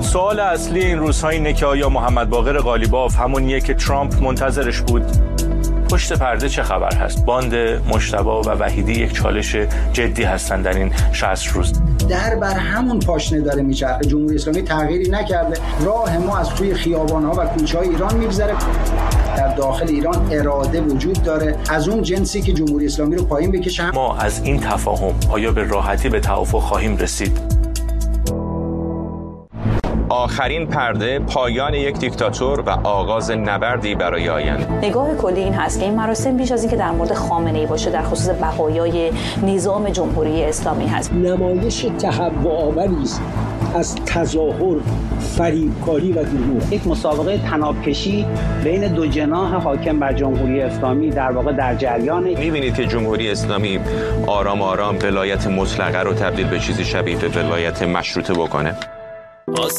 سوال اصلی این روزها اینه که آیا محمد باقر قالیباف همونیه که ترامپ منتظرش بود؟ پشت پرده چه خبر هست؟ باند مجتبی و وحیدی یک چالش جدی هستن در این 60 روز. در بر همون پاشنه داره میچرخه. جمهوری اسلامی تغییری نکرده. راه ما از توی خیابان‌ها و کوچه‌های ایران میگذره. در داخل ایران اراده وجود داره از اون جنسی که جمهوری اسلامی رو پایین بکشه. ما از این تفاهم آیا به راحتی به توافق خواهیم رسید؟ آخرین پرده، پایان یک دیکتاتور و آغاز نبردی برای آینده. نگاه کلی این هست که این مراسم بیش از اینکه در مورد خامنه‌ای باشه در خصوص بقایای نظام جمهوری اسلامی هست. نمایش تهوع‌آوری است از تظاهر، فریبکاری و دروغ. یک مسابقه طناب‌کشی بین دو جناح حاکم بر جمهوری اسلامی در واقع در جریانه. می‌بینید که جمهوری اسلامی آرام آرام ولایت مطلقه رو تبدیل به چیزی شبیه به ولایت مشروطه بکنه.